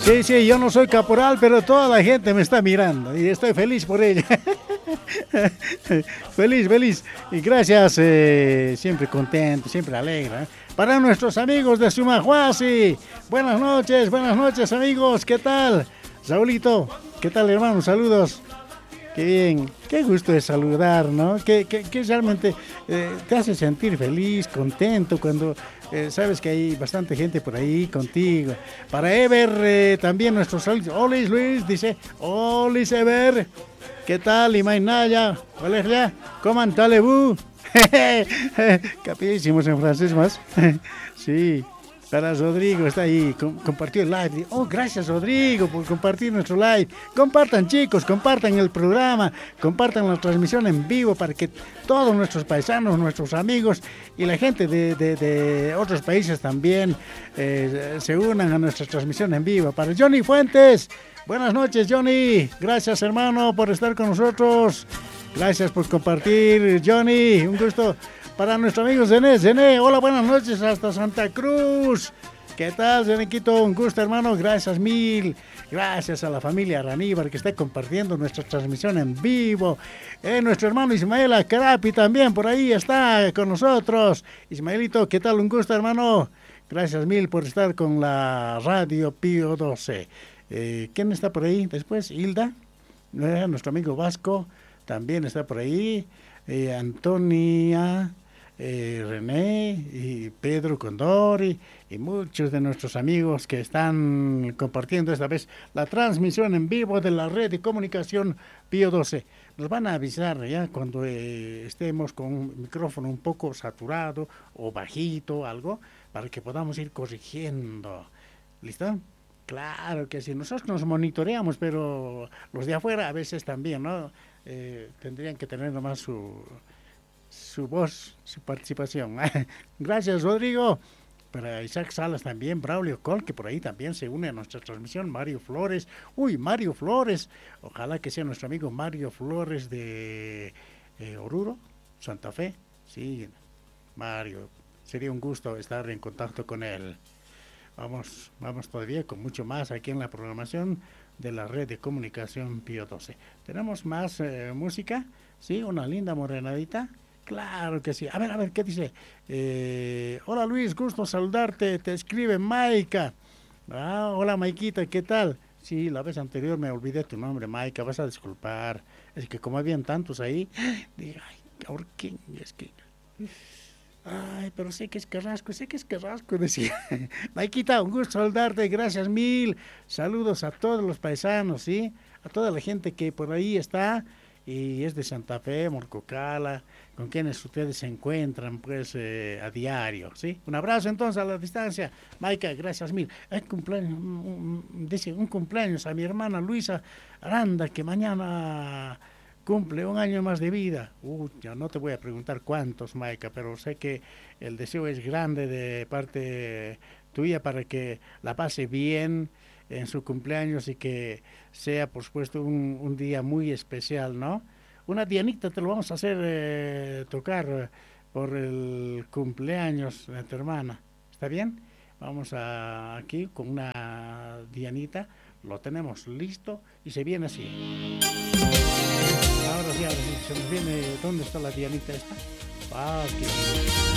Sí, sí, yo no soy caporal, pero toda la gente me está mirando y estoy feliz por ello. Feliz, feliz. Y gracias, siempre contento, siempre alegre. Para nuestros amigos de Sumajuasi, buenas noches amigos, ¿qué tal? Saulito, ¿qué tal hermano? Saludos. Qué bien, qué gusto de saludar, ¿no? Que realmente te hace sentir feliz, contento cuando sabes que hay bastante gente por ahí contigo. Para Ever, también nuestros saludos. Olis Luis dice, Olis Ever, ¿qué tal? Y Mainaya, ¿cuál es ya? ¿Cómo talebu? Capísimos en francés más. Sí. Para Rodrigo, está ahí, compartió el live. Oh, gracias Rodrigo por compartir nuestro live. Compartan chicos, compartan el programa, compartan la transmisión en vivo para que todos nuestros paisanos, nuestros amigos y la gente de otros países también se unan a nuestra transmisión en vivo. Para Johnny Fuentes, buenas noches Johnny, gracias hermano por estar con nosotros. Gracias por compartir Johnny, un gusto. Para nuestro amigo Zené, hola, buenas noches hasta Santa Cruz. ¿Qué tal, Zenequito? Un gusto, hermano, gracias mil. Gracias a la familia Raníbar que está compartiendo nuestra transmisión en vivo. Nuestro hermano Ismael Acarapi también por ahí está con nosotros. Ismaelito, ¿qué tal? Un gusto, hermano. Gracias mil por estar con la Radio Pío 12. ¿Quién está por ahí después? Hilda, nuestro amigo Vasco, también está por ahí. Antonia... René y Pedro Condori y muchos de nuestros amigos que están compartiendo esta vez la transmisión en vivo de la red de comunicación Pío 12. Nos van a avisar ya cuando estemos con un micrófono un poco saturado o bajito, algo, para que podamos ir corrigiendo. ¿Listo? Claro que sí, nosotros nos monitoreamos, pero los de afuera a veces también, ¿no? Tendrían que tener nomás su voz, su participación. Gracias, Rodrigo. Para Isaac Salas también, Braulio Col, que por ahí también se une a nuestra transmisión. Mario Flores. Uy, Mario Flores. Ojalá que sea nuestro amigo Mario Flores de Oruro, Santa Fe. Sí, Mario. Sería un gusto estar en contacto con él. Vamos todavía con mucho más aquí en la programación de la red de comunicación Pío 12. Tenemos más música. Sí, una linda morenadita. Claro que sí. A ver, ¿qué dice? Hola Luis, gusto saludarte. Te escribe Maika. Hola Maikita, ¿qué tal? Sí, la vez anterior me olvidé tu nombre, Maika. Vas a disculpar. Es que como habían tantos ahí, dije, ay, ¿ahora quién? Es que... Ay, pero sé que es Carrasco, decía. Maikita, un gusto saludarte. Gracias mil. Saludos a todos los paisanos, ¿sí? A toda la gente que por ahí está y es de Santa Fe, Morcocala, con quienes ustedes se encuentran pues a diario, ¿sí? Un abrazo entonces a la distancia. Maika, gracias mil. Dice un cumpleaños a mi hermana Luisa Aranda, que mañana cumple un año más de vida. Ya no te voy a preguntar cuántos, Maika, pero sé que el deseo es grande de parte tuya para que la pase bien en su cumpleaños y que sea, por supuesto, un día muy especial, ¿no? Una dianita te lo vamos a hacer tocar por el cumpleaños de tu hermana. ¿Está bien? Vamos aquí con una dianita. Lo tenemos listo y se viene así. Ahora sí, se nos viene. ¿Dónde está la dianita esta? Aquí.